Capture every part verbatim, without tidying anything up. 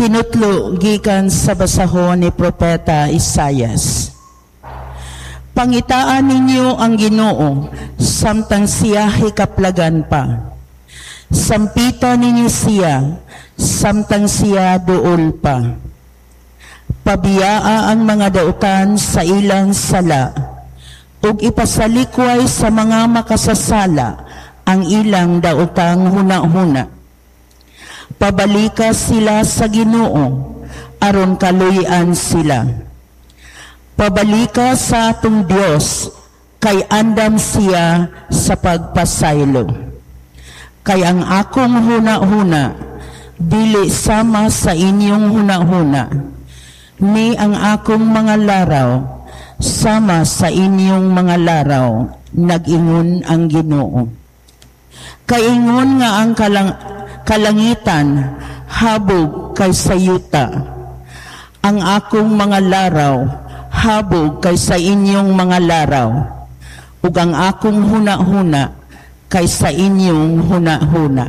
Tinutlo gikan sa basahon ni Propeta Isayas. Pangitaan ninyo ang Ginoo, samtang siya hikaplagan pa. Sampitan ninyo siya, samtang siya duol pa. Pabiyaa ang mga dautan sa ilang sala, ug ipasalikway sa mga makasasala ang ilang daotang huna-huna. Pabalika sila sa Ginoo, aron kaluyan sila. Pabalika sa atong Dios, kay andam siya sa pagpasaylo. Kay ang akong huna-huna, dili sama sa inyong huna-huna, ni ang akong mga laraw, sama sa inyong mga laraw, nag-ingon ang Ginoo. Kaingon nga ang kalang, kalangitan, habog kay sayuta. Ang akong mga laraw, habog kay sa inyong mga laraw, ug ang akong huna-huna kay sa inyong huna-huna.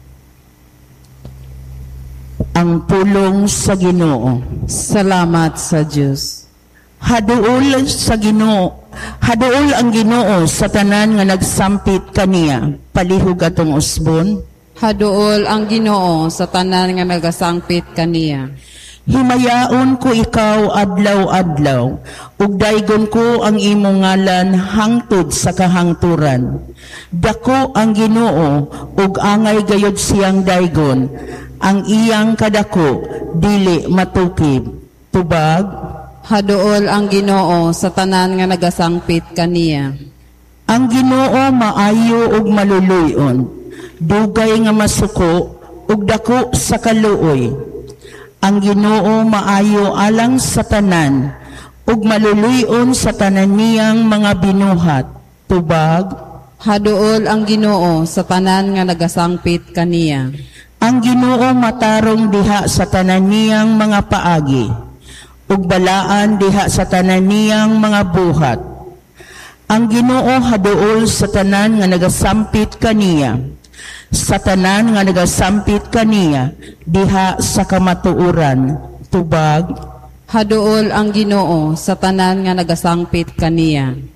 Ang pulong sa Ginoo. Salamat sa Diyos. Haduol sa Ginoo, haduol ang Ginoo sa tanan nga nagsampit kaniya, palihog atong usbon. Haduol ang Ginoo sa tanan nga nagasangpit kaniya. Himayaon ko ikaw adlaw-adlaw, ug daygon ko ang imong ngalan hangtod sa kahangturan. Dako ang Ginoo, ug angay gayud siyang daygon, ang iyang kadako dili matukib. Tubag, haduol ang Ginoo sa tanan nga nagasangpit kaniya. Ang Ginoo maayo ug maluluyon, dugay nga masuko ug dako sa kaluoy. Ang Ginoo maayo alang sa tanan, ug maluluyon sa tanan niyang mga binuhat. Tubag, haduol ang Ginoo sa tanan nga nagasangpit kaniya. Ang Ginoo matarong diha sa tanan niyang mga paagi, ug balaan diha sa tanan niyang mga buhat. Ang Ginoo haduol sa tanan nga nagasampit kaniya, sa tanan nga nagasampit kaniya diha sa kamatuoran. Tubag, haduol ang Ginoo sa tanan nga nagasangpit kaniya.